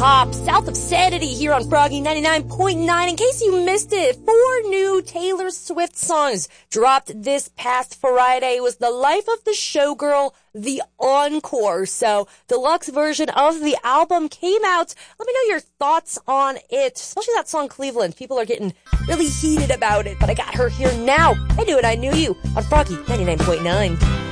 pop, south of Sanity here on Froggy 99.9. In case you missed it, 4 new Taylor Swift songs dropped this past Friday. It was The Life of the Showgirl, the Encore. So, deluxe version of the album came out. Let me know your thoughts on it, especially that song Cleveland. People are getting really heated about it, but I got her here now. I knew it, I knew you on Froggy 99.9.